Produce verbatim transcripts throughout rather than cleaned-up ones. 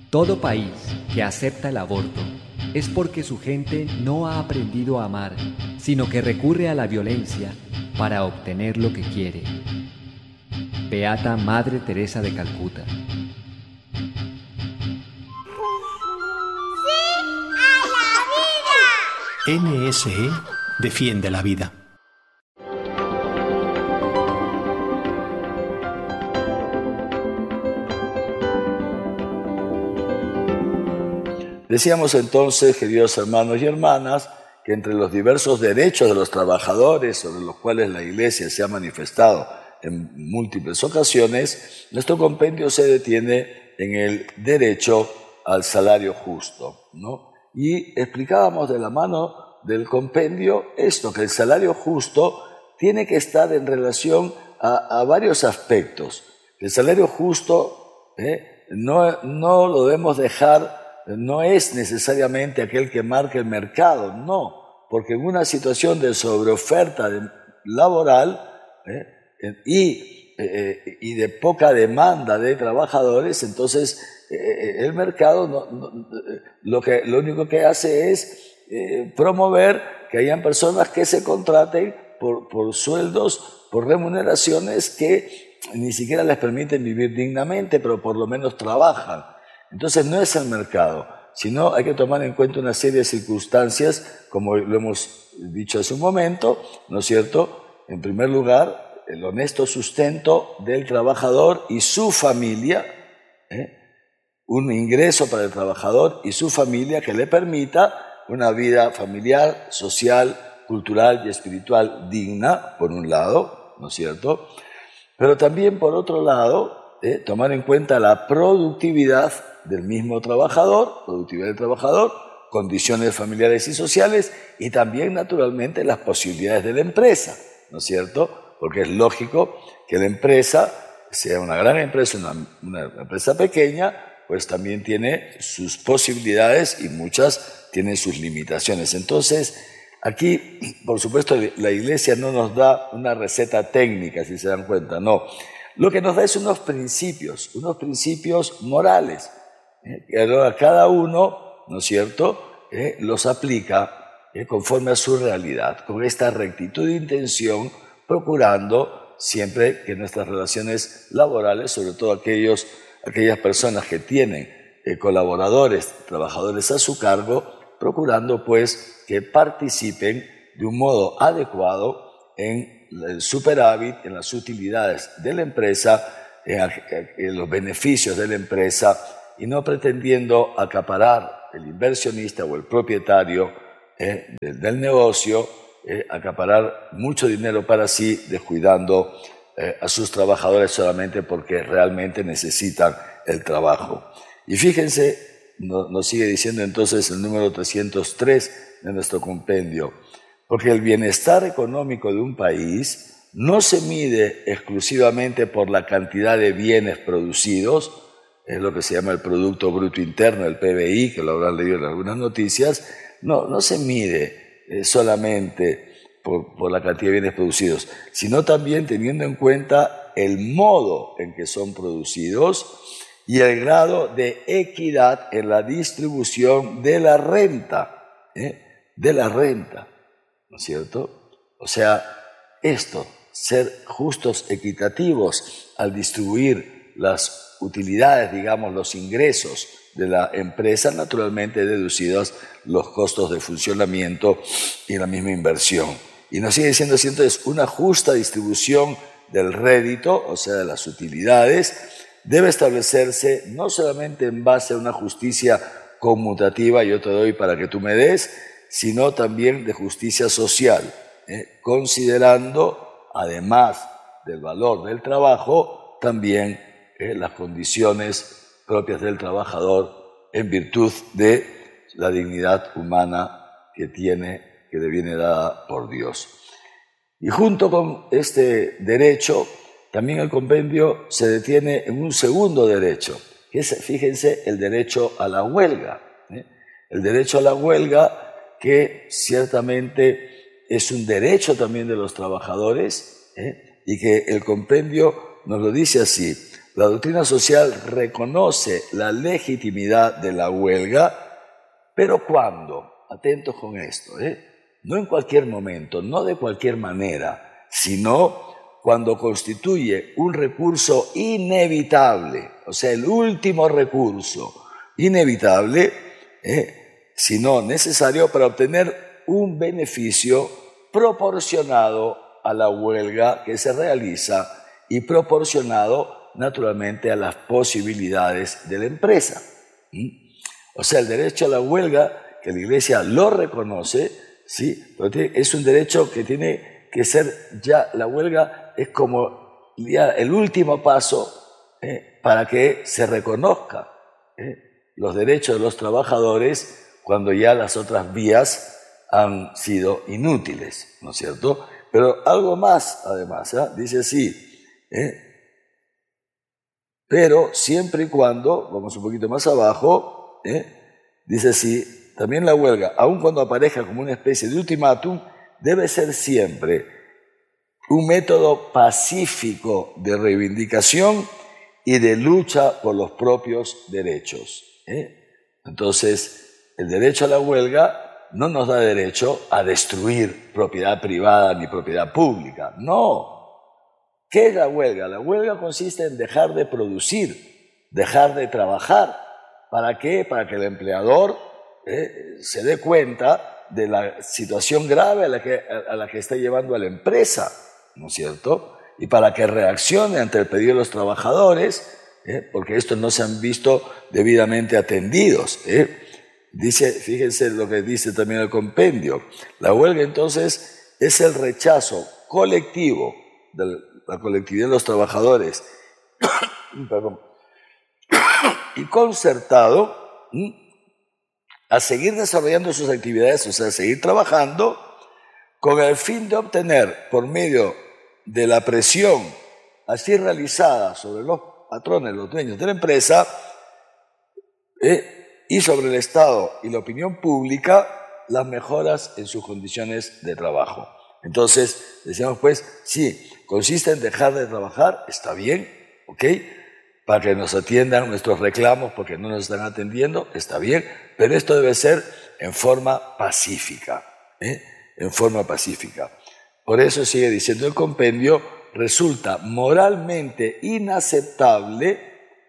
Todo país que acepta el aborto es porque su gente no ha aprendido a amar, sino que recurre a la violencia para obtener lo que quiere. Beata Madre Teresa de Calcuta. N S E defiende la vida. Decíamos entonces, queridos hermanos y hermanas, que entre los diversos derechos de los trabajadores sobre los cuales la Iglesia se ha manifestado en múltiples ocasiones, nuestro compendio se detiene en el derecho al salario justo, ¿no? Y explicábamos de la mano del compendio esto, que el salario justo tiene que estar en relación a, a varios aspectos. El salario justo eh, no, no lo debemos dejar, no es necesariamente aquel que marca el mercado, no, porque en una situación de sobreoferta de, laboral eh, y, eh, y de poca demanda de trabajadores, entonces eh, el mercado no, no, lo, que, lo único que hace es eh, promover que hayan personas que se contraten por, por sueldos, por remuneraciones que ni siquiera les permiten vivir dignamente, pero por lo menos trabajan. Entonces no es el mercado, sino hay que tomar en cuenta una serie de circunstancias, como lo hemos dicho hace un momento, ¿no es cierto? En primer lugar, el honesto sustento del trabajador y su familia, ¿eh? Un ingreso para el trabajador y su familia que le permita una vida familiar, social, cultural y espiritual digna, por un lado, ¿no es cierto? Pero también, por otro lado, ¿eh? tomar en cuenta la productividad del mismo trabajador, productividad del trabajador, condiciones familiares y sociales y también, naturalmente, las posibilidades de la empresa, ¿no es cierto? Porque es lógico que la empresa, sea una gran empresa, una, una empresa pequeña, pues también tiene sus posibilidades y muchas tienen sus limitaciones. Entonces, aquí, por supuesto, la Iglesia no nos da una receta técnica, si se dan cuenta, no. Lo que nos da es unos principios, unos principios morales, ¿eh? que ahora cada uno, ¿no es cierto?, ¿eh? los aplica ¿eh? conforme a su realidad, con esta rectitud de intención, procurando siempre que nuestras relaciones laborales, sobre todo aquellos, aquellas personas que tienen eh, colaboradores, trabajadores a su cargo, procurando pues que participen de un modo adecuado en el superávit, en las utilidades de la empresa, en, en los beneficios de la empresa y no pretendiendo acaparar el inversionista o el propietario eh, del, del negocio, eh, acaparar mucho dinero para sí, descuidando eh, a sus trabajadores solamente porque realmente necesitan el trabajo. Y fíjense, no, nos sigue diciendo entonces el número trescientos tres de nuestro compendio, porque el bienestar económico de un país no se mide exclusivamente por la cantidad de bienes producidos, es lo que se llama el Producto Bruto Interno, el P B I, que lo habrán leído en algunas noticias, no, no se mide eh, solamente por, por la cantidad de bienes producidos, sino también teniendo en cuenta el modo en que son producidos y el grado de equidad en la distribución de la renta, ¿eh? de la renta, ¿no es cierto? O sea, esto, ser justos, equitativos al distribuir las utilidades, digamos, los ingresos de la empresa, naturalmente deducidos los costos de funcionamiento y la misma inversión. Y nos sigue diciendo entonces una justa distribución del rédito, o sea, de las utilidades, debe establecerse no solamente en base a una justicia conmutativa, yo te doy para que tú me des, sino también de justicia social, ¿eh? considerando, además del valor del trabajo, también eh, las condiciones propias del trabajador en virtud de la dignidad humana que tiene, que le viene dada por Dios. Y junto con este derecho, también el compendio se detiene en un segundo derecho, que es, fíjense, el derecho a la huelga. ¿eh? El derecho a la huelga, que ciertamente es un derecho también de los trabajadores, ¿eh? y que el compendio nos lo dice así: la doctrina social reconoce la legitimidad de la huelga, pero ¿cuándo? Atentos con esto, ¿eh? No en cualquier momento, no de cualquier manera, sino cuando constituye un recurso inevitable, o sea, el último recurso inevitable, ¿eh? sino necesario para obtener un beneficio proporcionado a la huelga que se realiza y proporcionado naturalmente a las posibilidades de la empresa. ¿Mm? O sea, el derecho a la huelga, que la Iglesia lo reconoce, sí, pero es un derecho que tiene que ser ya, la huelga es como ya el último paso eh, para que se reconozca eh, los derechos de los trabajadores cuando ya las otras vías han sido inútiles, ¿no es cierto? Pero algo más, además, ¿eh? dice así, ¿eh? pero siempre y cuando, vamos un poquito más abajo, ¿eh? dice así, también la huelga, aun cuando aparezca como una especie de ultimátum, debe ser siempre un método pacífico de reivindicación y de lucha por los propios derechos. ¿eh? Entonces, el derecho a la huelga no nos da derecho a destruir propiedad privada ni propiedad pública. No. ¿Qué es la huelga? La huelga consiste en dejar de producir, dejar de trabajar. ¿Para qué? Para que el empleador eh, se dé cuenta de la situación grave a la que, a la que está llevando a la empresa, ¿no es cierto? Y para que reaccione ante el pedido de los trabajadores, ¿eh? porque estos no se han visto debidamente atendidos. ¿eh? Dice, fíjense lo que dice también el compendio. La huelga entonces es el rechazo colectivo de la colectividad de los trabajadores perdón, y concertado ¿sí? a seguir desarrollando sus actividades, o sea, a seguir trabajando con el fin de obtener por medio de la presión así realizada sobre los patrones, los dueños de la empresa, eh, y sobre el Estado y la opinión pública, las mejoras en sus condiciones de trabajo. Entonces, decíamos pues, sí, consiste en dejar de trabajar, está bien, ¿ok? Para que nos atiendan nuestros reclamos porque no nos están atendiendo, está bien, pero esto debe ser en forma pacífica, ¿eh? En forma pacífica. Por eso sigue diciendo el compendio, resulta moralmente inaceptable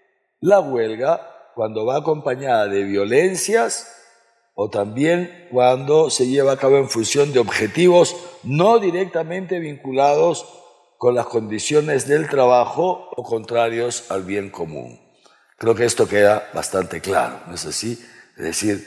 la huelga cuando va acompañada de violencias o también cuando se lleva a cabo en función de objetivos no directamente vinculados con las condiciones del trabajo o contrarios al bien común. Creo que esto queda bastante claro, ¿no es así? Es decir,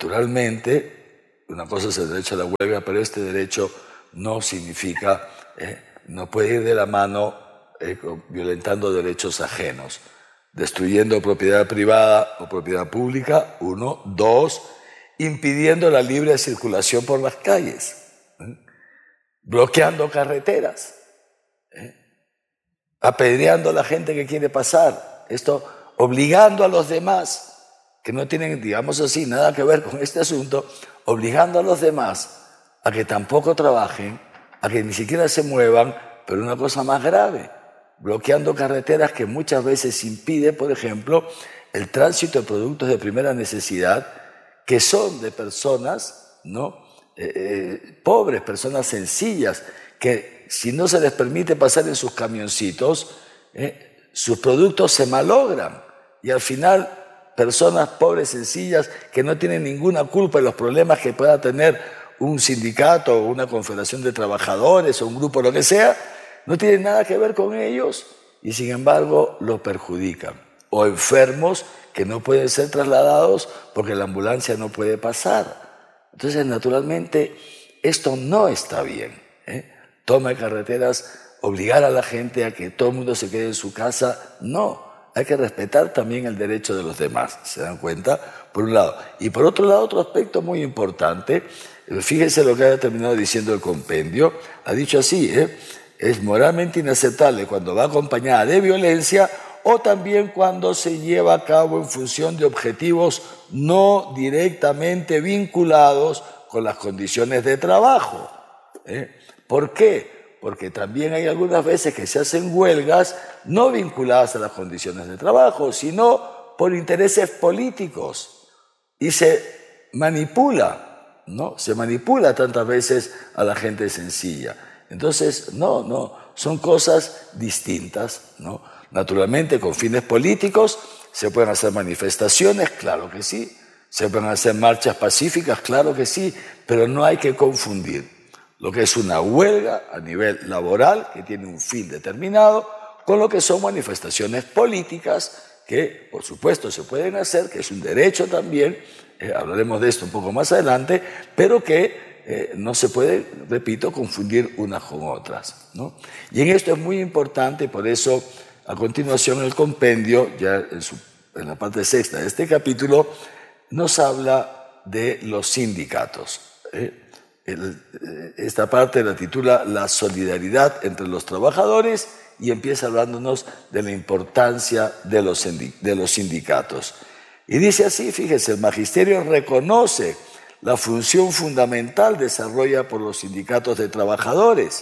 naturalmente, una cosa es el derecho a la huelga, pero este derecho no significa, eh, no puede ir de la mano eh, violentando derechos ajenos, destruyendo propiedad privada o propiedad pública, uno. Dos, impidiendo la libre circulación por las calles, ¿eh? bloqueando carreteras, ¿eh? apedreando a la gente que quiere pasar, esto obligando a los demás, que no tienen, digamos así, nada que ver con este asunto, obligando a los demás a que tampoco trabajen, a que ni siquiera se muevan, pero una cosa más grave, bloqueando carreteras que muchas veces impide, por ejemplo, el tránsito de productos de primera necesidad que son de personas, ¿no? eh, eh, pobres, personas sencillas, que si no se les permite pasar en sus camioncitos, eh, sus productos se malogran y al final personas pobres, sencillas, que no tienen ninguna culpa de los problemas que pueda tener un sindicato o una confederación de trabajadores o un grupo, lo que sea, no tienen nada que ver con ellos y sin embargo lo perjudican. O enfermos que no pueden ser trasladados porque la ambulancia no puede pasar. Entonces, naturalmente, esto no está bien. ¿eh? Toma de carreteras, obligar a la gente a que todo el mundo se quede en su casa, no. Hay que respetar también el derecho de los demás, ¿se dan cuenta? Por un lado. Y por otro lado, otro aspecto muy importante, fíjense lo que ha terminado diciendo el compendio, ha dicho así, ¿eh? es moralmente inaceptable cuando va acompañada de violencia o también cuando se lleva a cabo en función de objetivos no directamente vinculados con las condiciones de trabajo. ¿eh? ¿Por qué? Porque también hay algunas veces que se hacen huelgas no vinculadas a las condiciones de trabajo, sino por intereses políticos. Y se manipula, ¿no? Se manipula tantas veces a la gente sencilla. Entonces, no, no, son cosas distintas, ¿no? Naturalmente, con fines políticos, se pueden hacer manifestaciones, claro que sí. Se pueden hacer marchas pacíficas, claro que sí, pero no hay que confundir lo que es una huelga a nivel laboral, que tiene un fin determinado, con lo que son manifestaciones políticas, que por supuesto se pueden hacer, que es un derecho también, eh, hablaremos de esto un poco más adelante, pero que eh, no se puede, repito, confundir unas con otras, ¿no? Y en esto es muy importante, y por eso a continuación el compendio, ya en, su, en la parte sexta de este capítulo, nos habla de los sindicatos. ¿eh? El, esta parte la titula La solidaridad entre los trabajadores y empieza hablándonos de la importancia de los, de los sindicatos. Y dice así, fíjese, el magisterio reconoce la función fundamental desarrollada por los sindicatos de trabajadores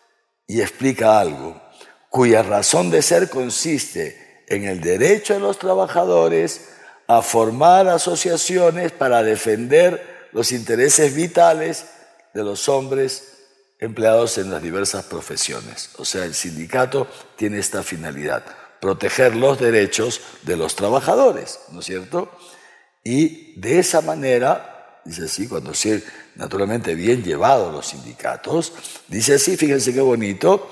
y explica algo, cuya razón de ser consiste en el derecho de los trabajadores a formar asociaciones para defender los intereses vitales de los hombres empleados en las diversas profesiones. O sea, el sindicato tiene esta finalidad, proteger los derechos de los trabajadores, ¿no es cierto? Y de esa manera, dice así, cuando sí, naturalmente bien llevados los sindicatos, dice así, fíjense qué bonito,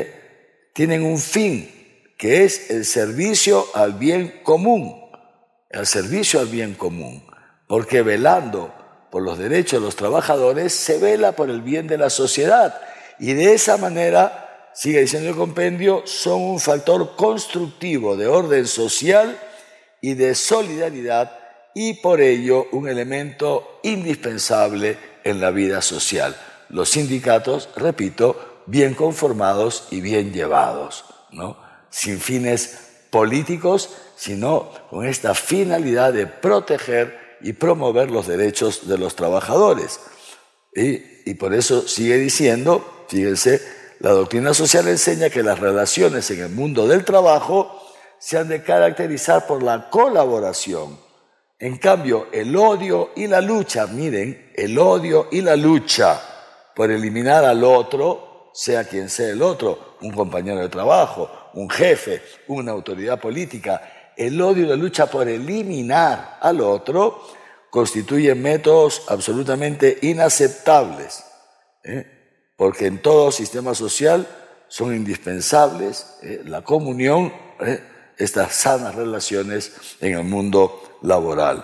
eh, tienen un fin, que es el servicio al bien común, el servicio al bien común, porque velando por los derechos de los trabajadores, se vela por el bien de la sociedad. Y de esa manera, sigue diciendo el compendio, son un factor constructivo de orden social y de solidaridad y por ello un elemento indispensable en la vida social. Los sindicatos, repito, bien conformados y bien llevados, ¿no? Sin fines políticos, sino con esta finalidad de proteger y promover los derechos de los trabajadores. Y, y por eso sigue diciendo, fíjense, la doctrina social enseña que las relaciones en el mundo del trabajo se han de caracterizar por la colaboración. En cambio, el odio y la lucha, miren, el odio y la lucha por eliminar al otro, sea quien sea el otro, un compañero de trabajo, un jefe, una autoridad política, el odio y la lucha por eliminar al otro constituyen métodos absolutamente inaceptables, ¿eh? porque en todo sistema social son indispensables ¿eh? la comunión, ¿eh? estas sanas relaciones en el mundo laboral.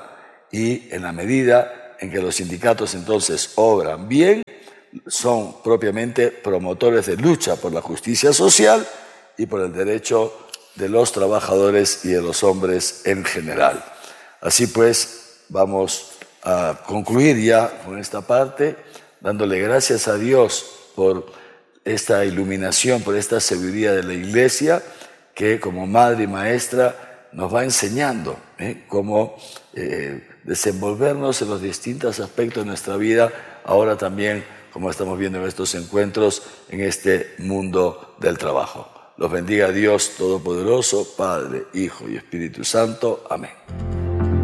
Y en la medida en que los sindicatos entonces obran bien, son propiamente promotores de lucha por la justicia social y por el derecho de los trabajadores y de los hombres en general. Así pues, vamos a concluir ya con esta parte, dándole gracias a Dios por esta iluminación, por esta sabiduría de la Iglesia, que como madre y maestra nos va enseñando ¿eh? cómo eh, desenvolvernos en los distintos aspectos de nuestra vida, ahora también, como estamos viendo en estos encuentros, en este mundo del trabajo. Los bendiga Dios Todopoderoso, Padre, Hijo y Espíritu Santo. Amén.